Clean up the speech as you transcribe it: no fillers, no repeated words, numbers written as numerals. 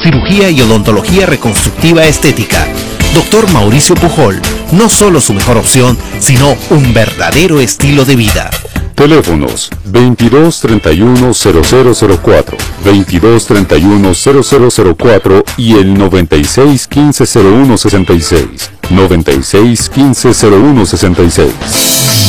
cirugía y odontología reconstructiva estética. Dr. Mauricio Pujol, no solo su mejor opción, sino un verdadero estilo de vida. Teléfonos 2231-0004, 2231-0004 y el 9615-0166, 9615-0166.